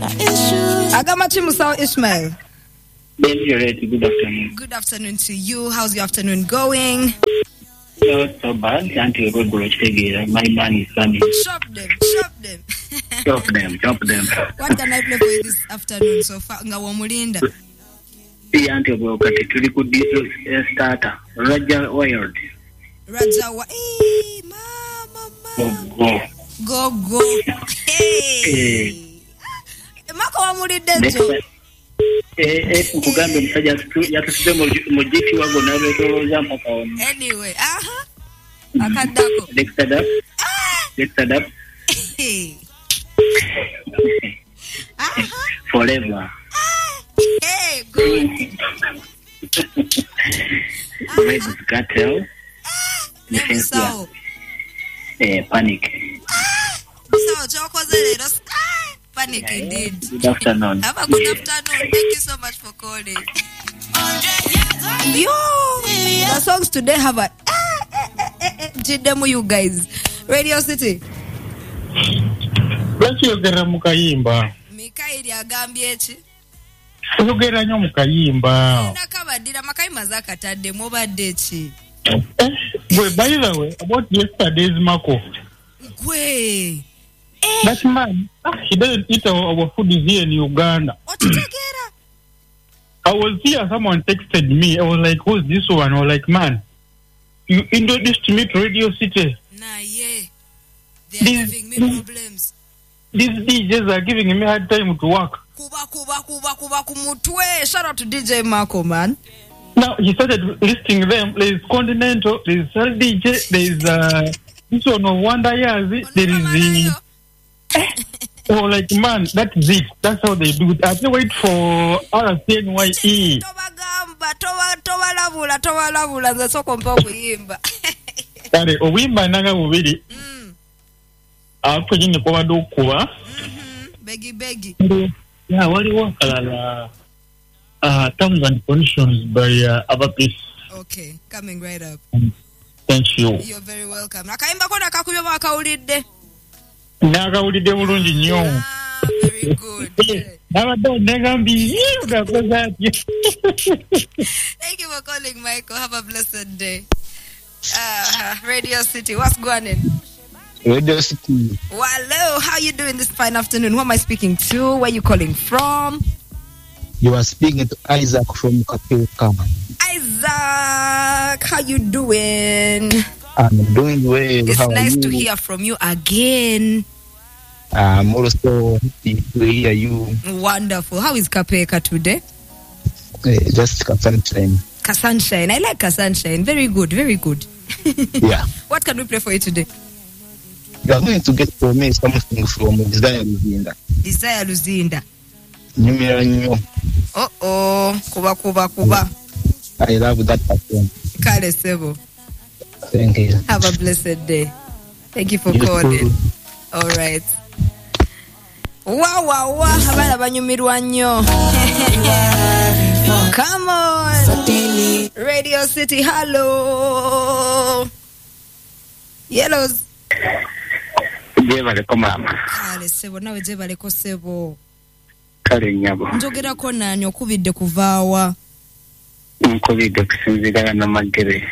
Agamachi Musao Ishmael. Good afternoon. Good afternoon to you. How's your afternoon going? Not so bad. My man is sunny. Chop them. Chop them. What can I play for you this afternoon so far? Ngawamulinda. Auntie Ogokati, tuli ku starter. Raja Wired. Hey, mama. Go. Hey. Mako wamulidde jo. Kugambe msaja yatuside mujiti wago na betoloza mpaka ono. Anyway, akadako. Next up. Forever. Hey, good. Ladies Cartel. Nemusao. Panic. So, chokozele panic indeed. Good afternoon. Have a good afternoon. Thank you so much for calling. Yo, the songs today have a Jidemu, you guys. Radio City. Let's yogera mukayimba. Mikaeli agambye echi. Yogera nyo mukayimba. Nakabadira makayimba zakatadde mobadde echi. By the way, about yesterday's Mako. That man, he doesn't eat our food here in Uganda. I was here, someone texted me. I was like, who's this one? I was like, man, you introduced me to Radio City. Nah, yeah. They're giving me problems. These DJs are giving me hard time to work. Kuba kumutwe. Shout out to DJ Marco, man. Now, he started listing them. There is Continental, there is DJ, there is this one of Wanda Yazi, there is the... Oh, like, man, that's it. That's how they do it. I have to wait for RCNYE. Toba lavula, the so compound wimba. Kare, wimba nanga mubiri. Ako jini kwa dokuwa. Begi. Yeah, wali wakalala terms and conditions by Abapis. Okay, coming right up. Thank you. You're very welcome. Nakaimba kona kakubyo makawulidde. Nakawulidde bulungi nnyo. Very good. Nabadde negambi udakoza ati. Thank you for calling, Michael. Have a blessed day. Radio City, what's going on? Radio City. Hello, how you doing this fine afternoon? Who am I speaking to? Where are you calling from? You are speaking to Isaac from Kapilka. Isaac, how you doing? I'm doing well. It's how nice to hear from you again. I'm also happy to hear you. Wonderful. How is Kapeka today? Just sunshine. Sunshine. I like sunshine. Very good. Yeah. What can we play for you today? You are going to get for me something from Desire Luzinda. Desire Luzinda. Numero nyo. Kuba. I love that person. Kale Sebo. Thank you. Have a blessed day. Thank you for calling. All right. Wow. Abana banyumirwa nnyo. Come on. Radio City, hello. Yellows. Jebaleko mama. Kale Sebo, nawe jebaleko Sebo. Kale nyabo. Njogerako nani okubidde kuvaawa? Nkubidde kusinzira na magere.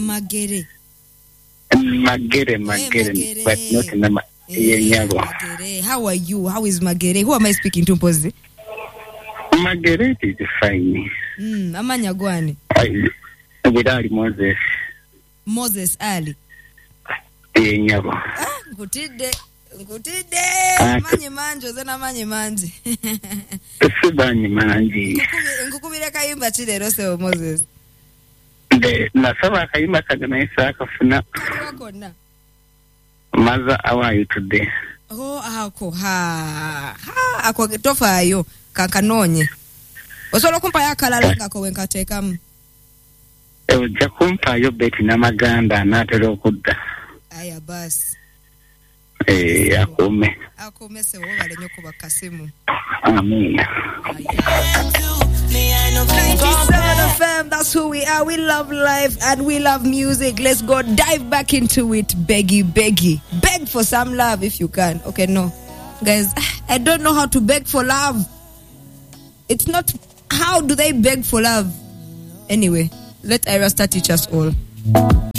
Magere, but not na Magere. How are you? How is Magere? Who am I speaking to, Mpozi? Magere is fine. Amanya gwani? Without Moses Ali. Nyabo. Nkutidde. Manye manjo zena manye manji. Sibanyi manji. Nkukubire kayimba chilero Sebo Moses. Nasaba kayimba kagana isaka funa. Wakona. Mother, how are you today? Ako ako tofayo kankanonye. Osobola kumpa yakalala ngako wenkatekamu. Ojja kumpa yo beti namaganda natera okudda. Aya basi. Akume se wobale nyo kuba kasimu. Amen. 97 FM, that's who we are. We love life and we love music. Let's go dive back into it. Beggy. Beg for some love if you can. Okay, no. Guys, I don't know how to beg for love. It's not, how do they beg for love? Anyway, let Irasta teach us all.